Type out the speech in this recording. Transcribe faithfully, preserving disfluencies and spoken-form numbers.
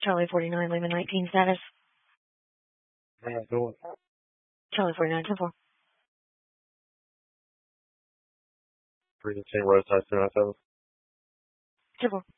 Charlie forty-nine, Lima nineteen status. How you doing? Charlie forty-nine, ten four. three to ten roadside two nine seven. ten four.